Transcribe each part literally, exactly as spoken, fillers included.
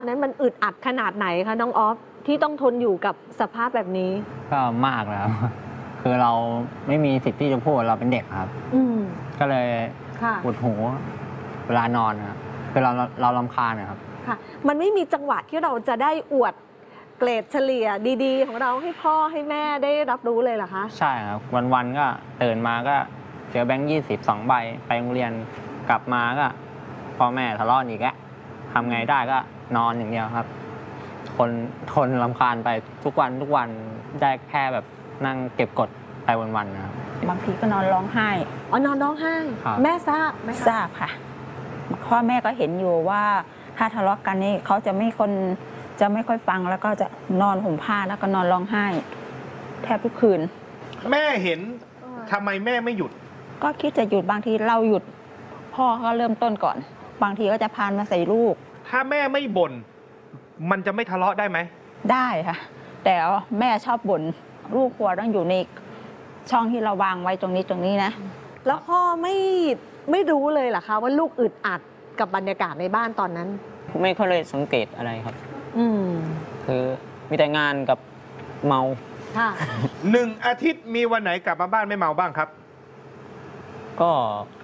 นั้นมันอึดอัดขนาดไหนคะน้องออฟที่ต้องทนอยู่กับสภาพแบบนี้ก็มากแล้ว คือเราไม่มีสิทธิ์ที่จะพูดเราเป็นเด็กครับอืมก็เลยปวดค่ะหูเวลานอนครับคือเราเรารำคาญนะครับค่ะ มันไม่มีจังหวะที่เราจะได้อวดเกรดเฉลี่ยดีๆ ของเราให้พ่อให้แม่ได้รับรู้เลยเหรอคะใช่ครับวันๆก็ตื่นมาก็เจอแบงค์ยี่สิบสองใบไปโรงเรียนกลับมาก็พ่อแม่ทะเลาะอีกแล้วทำไงได้ก็นอนอย่างเดียวครับคนทนรำคาญไปทุกวันทุกวันได้แค่แบบนั่งเก็บกดไปวันๆนะครับบางทีก็นอนร้องไห้อ๋อนอนร้องไห้แม่ทราบไหมทราบค่ะพ่อแม่ก็เห็นอยู่ว่าถ้าทะเลาะกันนี่เขาจะไม่คนจะไม่ค่อยฟังแล้วก็จะนอนห่มผ้าแล้วก็นอนร้องไห้แทบทุกคืนแม่เห็นทำไมแม่ไม่หยุดก็คิดจะหยุดบางทีเราหยุดพ่อก็เริ่มต้นก่อนบางทีก็จะพานมาใส่ลูกถ้าแม่ไม่บ่นมันจะไม่ทะเลาะได้ไหมได้ค่ะแต่แม่ชอบบ่นลูกกลัวต้องอยู่ในช่องที่เราวางไว้ตรงนี้ตรงนี้นะแล้วพ่อไม่ไม่รู้เลยเหรอคะว่าลูกอึดอัดกับบรรยากาศในบ้านตอนนั้นไม่ค่อยเลยสังเกตอะไรครับอืมคือมีแต่งานกับเมาค่ะหนึ่งอาทิตย์มีวันไหนกลับมาบ้านไม่เมาบ้างครับก็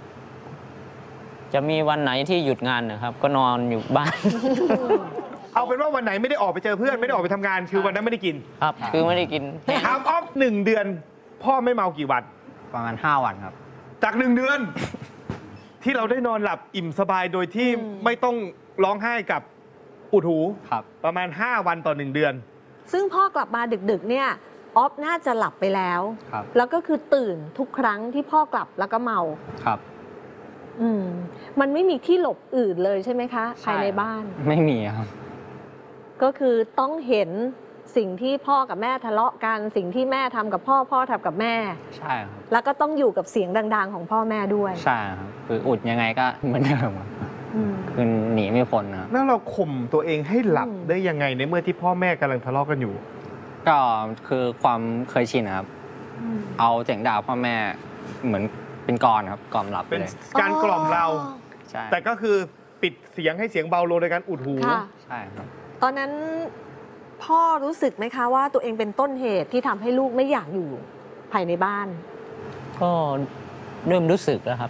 จะมีวันไหนที่หยุดงานนะครับก็นอนอยู่บ้านเอาเป็นว่าวันไหนไม่ได้ออกไปเจอเพื่อนไม่ได้ออกไปทำงานคือวันนั้นไม่ได้กินครับคือไม่ได้กินถามออฟหนึ่งเดือนพ่อไม่เมากี่วันประมาณห้าวันครับจากหนึ่งเดือนที่เราได้นอนหลับอิ่มสบายโดยที่ไม่ต้องร้องไห้กับอุดหูครับประมาณห้าวันต่อหนึ่งเดือนซึ่งพ่อกลับมาดึกๆเนี่ยออฟน่าจะหลับไปแล้วแล้วก็คือตื่นทุกครั้งที่พ่อกลับแล้วก็เมาครับอืมมันไม่มีที่หลบอื่นเลยใช่ไหมคะภายในบ้านไม่มีครับก็คือต้องเห็นสิ่งที่พ่อกับแม่ทะเลาะกันสิ่งที่แม่ทำกับพ่อพ่อทำกับแม่ใช่ครับแล้วก็ต้องอยู่กับเสียงดังๆของพ่อแม่ด้วยใช่ครับคืออุดยังไงก็เหมือนเดิมคือหนีไม่พ้นนะแล้วเราข่มตัวเองให้หลับได้ยังไงในเมื่อที่พ่อแม่กำลังทะเลาะกันอยู่ก็คือความเคยชินครับเอาเสียงด่าพ่อแม่เหมือนเป็นกลอนครับกล่อมหลับเป็นการกล่อมเราใช่แต่ก็คือปิดเสียงให้เสียงเบาลงในการอุดหูใช่ครับตอนนั้นพ่อรู้สึกไหมคะว่าตัวเองเป็นต้นเหตุที่ทำให้ลูกไม่อยากอยู่ภายในบ้านก็เริ่มรู้สึกแล้วครับ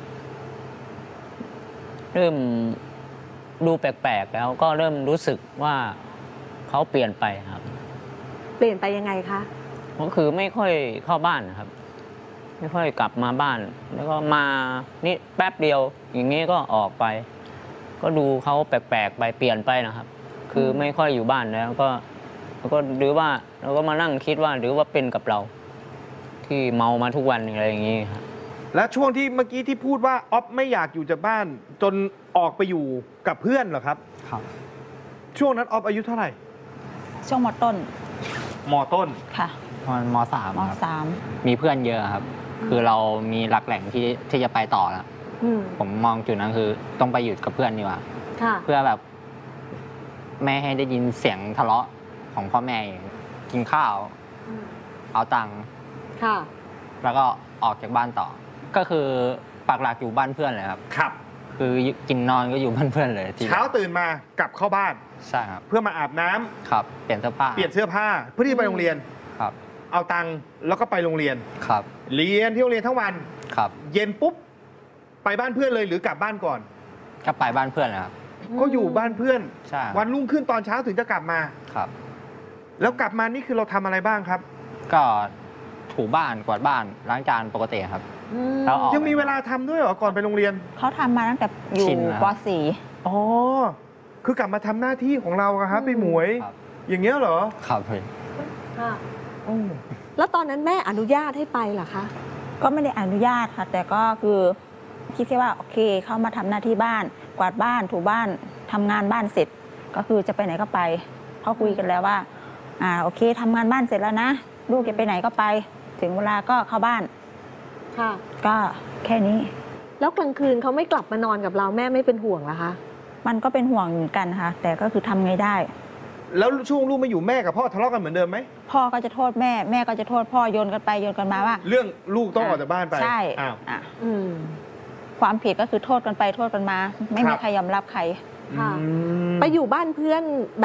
เริ่มดูแปลกๆแล้วก็เริ่มรู้สึกว่าเขาเปลี่ยนไปครับเปลี่ยนไปยังไงคะก็คือไม่ค่อยเข้าบ้านนะครับไม่ค่อยกลับมาบ้านแล้วก็มานี่แป๊บเดียวอย่างนี้ก็ออกไปก็ดูเขาแปลกๆไปเปลี่ยนไปนะครับคือไม่ค่อยอยู่บ้านแล้วก็แล้วก็หรือว่าเราก็มานั่งคิดว่าหรือว่าเป็นกับเราที่เมามาทุกวันอะไรอย่างนี้ครับและช่วงที่เมื่อกี้ที่พูดว่าอ๊อฟไม่อยากอยู่จากบ้านจนออกไปอยู่กับเพื่อนเหรอครับครับช่วงนั้นอ๊อฟอายุเท่าไหร่ช่วงม.ต้นม.ต้นค่ะตอนม.สามม.สามมีเพื่อนเยอะครับคือเรามีหลักแหล่งที่ที่จะไปต่อแล้วผมมองจุดนั้นคือต้องไปอยู่กับเพื่อนดีกว่าเพื่อแบบไม่ให้ได้ยินเสียงทะเลาะของพ่อแม่กินข้าวเอาตังค์แล้วก็ออกจากบ้านต่อก็คือปักหลักอยู่บ้านเพื่อนเลยครับครับคือกินนอนก็อยู่บ้านเพื่อนเลยเช้าตื่นมากลับเข้าบ้านใช่ครับเพื่อมาอาบน้ำครับเปลี่ยนเสื้อผ้าเปลี่ยนเสื้อผ้าเพื่อที่ไปโรงเรียนครับเอาตังค์แล้วก็ไปโรงเรียนครับเรียนที่โรงเรียนทั้งวันครับเย็นปุ๊บไปบ้านเพื่อนเลยหรือกลับบ้านก่อนก็ไปบ้านเพื่อนเลยครับก็อยู่บ้านเพื่อนใช่วันรุ่งขึ้นตอนเช้าถึงจะกลับมาครับแล้วกลับมานี่คือเราทำอะไรบ้างครับก็ถูบ้านกวาดบ้านล้างจานปกติครับแล้วยังมีเวลาทำด้วยเหรอก่อนไปโรงเรียนเขาทำมาตั้งแต่อยู่ป.สี่อ๋อคือกลับมาทำหน้าที่ของเราครับพี่หมวยอย่างเงี้ยเหรอครับพี่ค่ะแล้วตอนนั้นแม่อนุญาตให้ไปเหรอคะก็ไม่ได้อนุญาตค่ะแต่ก็คือคิดแค่ว่าโอเคเขามาทำหน้าที่บ้านกวาดบ้านถูบ้านทำงานบ้านเสร็จก็คือจะไปไหนก็ไปเขาคุยกันแล้วว่าอ่าโอเคทำงานบ้านเสร็จแล้วนะลูกจะไปไหนก็ไปถึงเวลาก็เข้าบ้านค่ะก็แค่นี้แล้วกลางคืนเขาไม่กลับมานอนกับเราแม่ไม่เป็นห่วงเหรอคะมันก็เป็นห่วงเหมือนกันค่ะแต่ก็คือทำไงได้แล้วช่วงลูกไม่อยู่แม่กับพ่อทะเลาะกันเหมือนเดิมไหมพ่อก็จะโทษแม่แม่ก็จะโทษพ่อโยนกันไปโยนกันมาว่าเรื่องลูกต้องออกจากบ้านไปใช่อ้าวความผิดก็คือโทษกันไปโทษกันมาไม่มีใครยอมรับใครไปอยู่บ้านเพื่อน